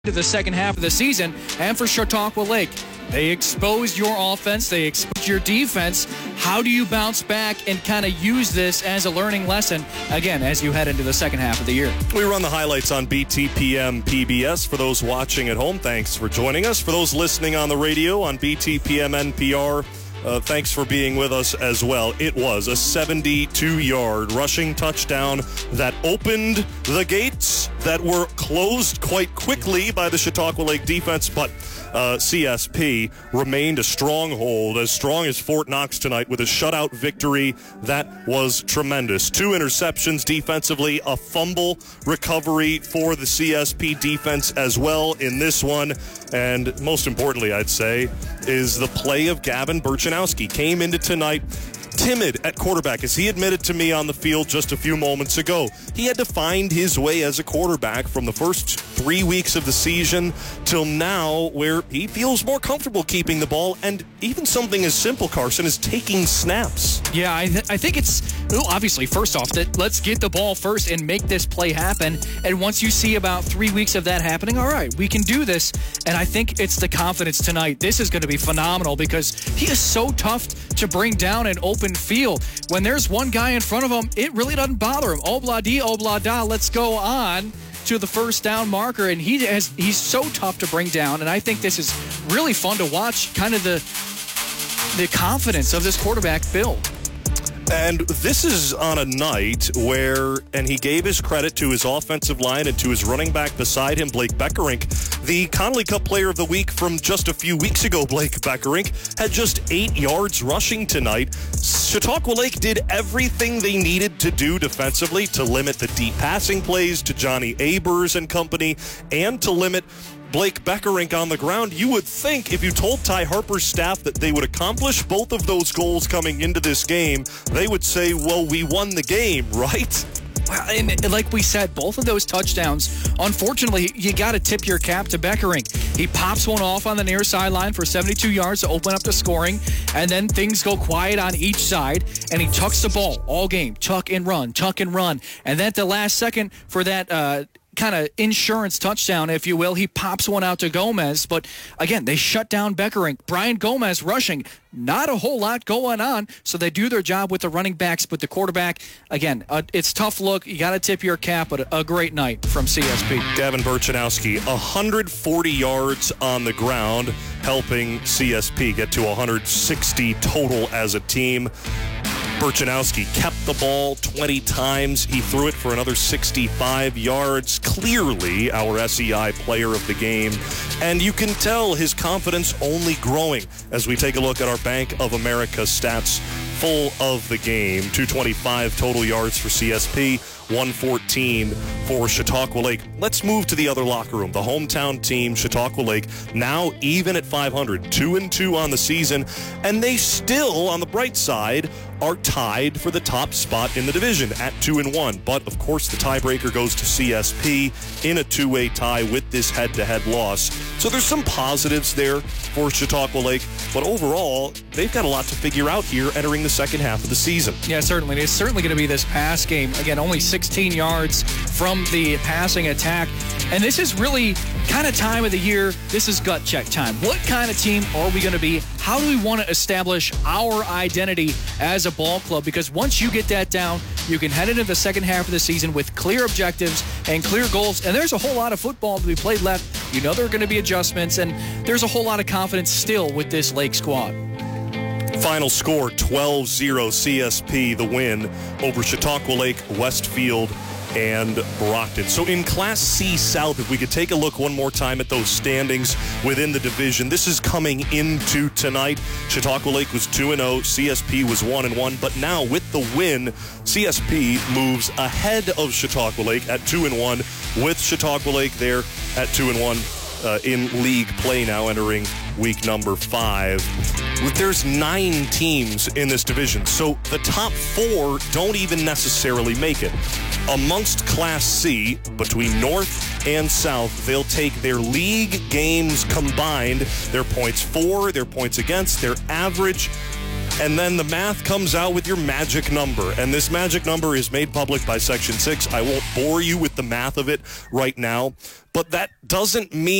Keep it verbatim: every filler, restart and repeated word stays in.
to the second half of the season, and for Chautauqua Lake. They exposed your offense. They exposed your defense. How do you bounce back and kind of use this as a learning lesson, again, as you head into the second half of the year? We run the highlights on B T P M P B S. For those watching at home, thanks for joining us. For those listening on the radio on B T P M N P R, Uh, thanks for being with us as well. It was a seventy-two-yard rushing touchdown that opened the gates that were closed quite quickly by the Chautauqua Lake defense, but uh, C S P remained a stronghold, as strong as Fort Knox tonight, with a shutout victory that was tremendous. Two interceptions defensively, a fumble recovery for the C S P defense as well in this one, and most importantly, I'd say, is the play of Gavin Burchanowski. Came into tonight timid at quarterback, as he admitted to me on the field just a few moments ago. He had to find his way as a quarterback from the first three weeks of the season till now, where he feels more comfortable keeping the ball, and even something as simple, Carson, as taking snaps. Yeah, I, th- I think it's, well, obviously, first off, that let's get the ball first and make this play happen. And once you see about three weeks of that happening, all right, we can do this. And I think it's the confidence tonight. This is going to be phenomenal because he is so tough to bring down an open field. When there's one guy in front of him, it really doesn't bother him. Obla-di, obla-da, let's go on to the first down marker, and he has he's so tough to bring down, and I think this is really fun to watch, kind of the the confidence of this quarterback build. And this is on a night where, and he gave his credit to his offensive line and to his running back beside him, Blake Beckerink. The Connolly Cup Player of the Week from just a few weeks ago, Blake Beckerink, had just eight yards rushing tonight. Chautauqua Lake did everything they needed to do defensively to limit the deep passing plays to Johnny Abers and company, and to limit Blake Beckerink on the ground. You would think if you told Ty Harper's staff that they would accomplish both of those goals coming into this game, they would say, well, we won the game, right? Well, and like we said, both of those touchdowns, unfortunately, you got to tip your cap to Beckerink. He pops one off on the near sideline for seventy-two yards to open up the scoring, and then things go quiet on each side, and he tucks the ball all game, tuck and run, tuck and run. And then at the last second for that uh, kind of insurance touchdown, if you will, he pops one out to Gomez. But again, they shut down Beckerink. Brian Gomez rushing, not a whole lot going on, so they do their job with the running backs. But the quarterback, again, uh, it's tough look. You got to tip your cap, but a, a great night from C S P. Gavin Burchanowski, one hundred forty yards on the ground, helping C S P get to one hundred sixty total as a team. Burchanowski kept the ball twenty times. He threw it for another sixty-five yards. Clearly our S E I player of the game. And you can tell his confidence only growing as we take a look at our Bank of America stats full of the game. two twenty-five total yards for C S P, one fourteen for Chautauqua Lake. Let's move to the other locker room. The hometown team, Chautauqua Lake, now even at five hundred, two and two on the season, and they still, on the bright side, are tied for the top spot in the division at two and one. But of course, the tiebreaker goes to C S P in a two-way tie with this head-to-head loss. So there's some positives there for Chautauqua Lake, but overall, they've got a lot to figure out here entering the second half of the season. Yeah, certainly. It's certainly going to be this pass game. Again, only sixteen yards from the passing attack. And this is really kind of time of the year. This is gut check time. What kind of team are we going to be? How do we want to establish our identity as a ball club? Because once you get that down, you can head into the second half of the season with clear objectives and clear goals. And there's a whole lot of football to be played left. You know there are going to be adjustments, and there's a whole lot of confidence still with this Lake squad. Final score, twelve zero C S P, the win over Chautauqua Lake, Westfield, and Brockton. So in Class C South, if we could take a look one more time at those standings within the division, this is coming into tonight. Chautauqua Lake was two and oh, C S P was one and one, but now with the win, C S P moves ahead of Chautauqua Lake at two and one, with Chautauqua Lake there at two and one. Uh, in league play now, entering week number five. There's nine teams in this division, so the top four don't even necessarily make it. Amongst Class C, between North and South, they'll take their league games combined, their points for, their points against, their average, and then the math comes out with your magic number. And this magic number is made public by Section six. I won't bore you with the math of it right now, but that doesn't mean